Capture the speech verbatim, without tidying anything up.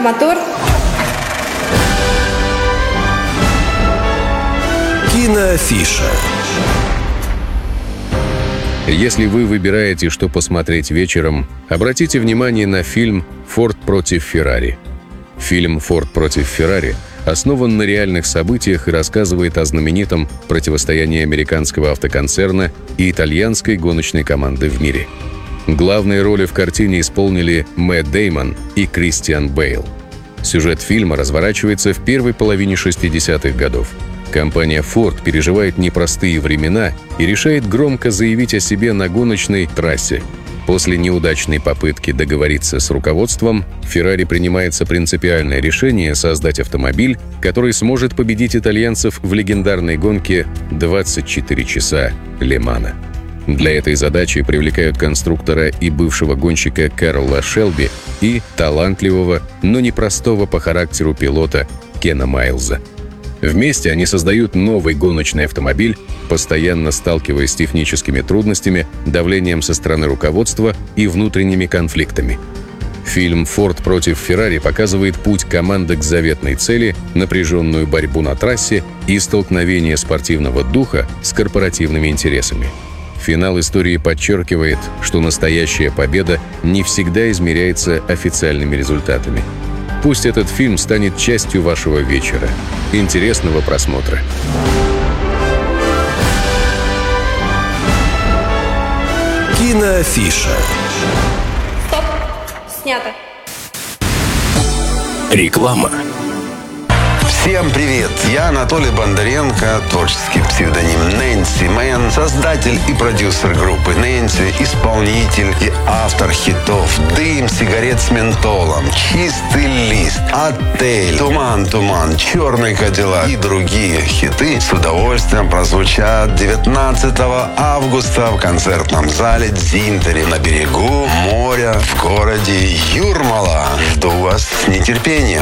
мотор. Киноафиша. Если вы выбираете, что посмотреть вечером, обратите внимание на фильм «Форд против Феррари». Фильм «Форд против Феррари» основан на реальных событиях и рассказывает о знаменитом противостоянии американского автоконцерна и итальянской гоночной команды в мире. Главные роли в картине исполнили Мэтт Дэймон и Кристиан Бейл. Сюжет фильма разворачивается в первой половине шестидесятых годов. Компания Ford переживает непростые времена и решает громко заявить о себе на гоночной трассе. После неудачной попытки договориться с руководством, Ferrari принимается принципиальное решение создать автомобиль, который сможет победить итальянцев в легендарной гонке двадцать четыре часа Ле-Мана. Для этой задачи привлекают конструктора и бывшего гонщика Кэррола Шелби и талантливого, но непростого по характеру пилота Кена Майлза. Вместе они создают новый гоночный автомобиль, постоянно сталкиваясь с техническими трудностями, давлением со стороны руководства и внутренними конфликтами. Фильм «Форд против Феррари» показывает путь команды к заветной цели, напряженную борьбу на трассе и столкновение спортивного духа с корпоративными интересами. Финал истории подчеркивает, что настоящая победа не всегда измеряется официальными результатами. Пусть этот фильм станет частью вашего вечера. Интересного просмотра. Киноафиша. Стоп. Снято. Реклама. Всем привет! Я Анатолий Бондаренко, творческий псевдоним Нэнси Мэн, создатель и продюсер группы Нэнси, исполнитель и автор хитов «Дым сигарет с ментолом», «Чистый лист», «Отель», «Туман, туман», «Черный Кадиллак» и другие хиты с удовольствием прозвучат девятнадцатого августа в концертном зале «Дзинтери» на берегу моря в городе Юрмала. Жду вас с нетерпением.